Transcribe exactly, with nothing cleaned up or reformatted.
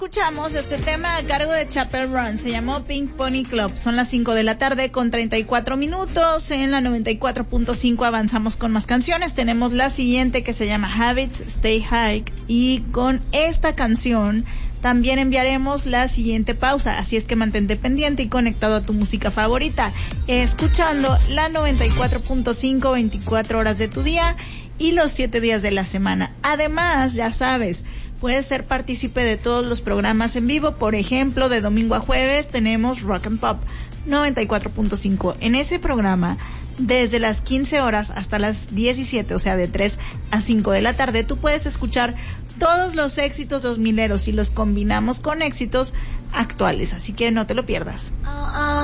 escuchamos este tema a cargo de Chappell Roan, se llamó Pink Pony Club. Son las cinco de la tarde con treinta y cuatro minutos. En la noventa y cuatro punto cinco avanzamos con más canciones. Tenemos la siguiente que se llama Habits Stay High, y con esta canción también enviaremos la siguiente pausa, así es que mantente pendiente y conectado a tu música favorita, escuchando la noventa y cuatro punto cinco, veinticuatro horas de tu día y los siete días de la semana. Además, ya sabes, puedes ser partícipe de todos los programas en vivo. Por ejemplo, de domingo a jueves tenemos Rock and Pop noventa y cuatro punto cinco. En ese programa, desde las quince horas hasta las diecisiete, o sea, de tres a cinco de la tarde, tú puedes escuchar todos los éxitos dos mileros y los combinamos con éxitos actuales. Así que no te lo pierdas. Uh, uh.